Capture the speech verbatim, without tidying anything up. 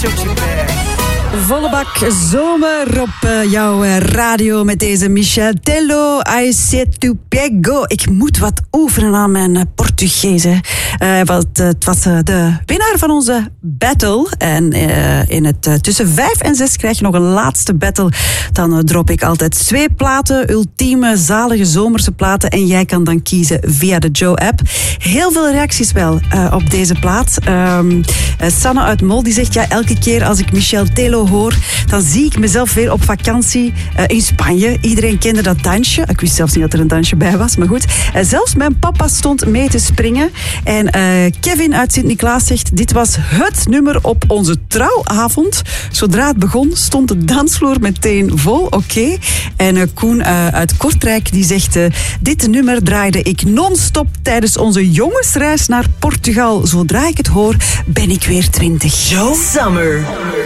super. Volle bak zomer op uh, jouw uh, radio met deze Michel Tello. I said to pego. Ik moet wat oefenen aan mijn uh, Portugees. Uh, wat, uh, het was uh, de winnaar van onze battle. En uh, in het uh, tussen vijf en zes krijg je nog een laatste battle. Dan uh, drop ik altijd twee platen. Ultieme, zalige zomerse platen. En jij kan dan kiezen via de Joe-app. Heel veel reacties wel uh, op deze plaat. Um, uh, Sanne uit Mol die zegt... Ja, elke keer als ik Michel Tello hoor, dan zie ik mezelf weer op vakantie uh, in Spanje. Iedereen kende dat dansje. Ik wist zelfs niet dat er een dansje bij was, maar goed. Uh, zelfs mijn papa stond mee te springen. En uh, Kevin uit Sint-Niklaas zegt, dit was het nummer op onze trouwavond. Zodra het begon, stond de dansvloer meteen vol. Oké. Okay. En uh, Koen uh, uit Kortrijk, die zegt, uh, dit nummer draaide ik non-stop tijdens onze jongensreis naar Portugal. Zodra ik het hoor, ben ik weer twintig. Joe Summer.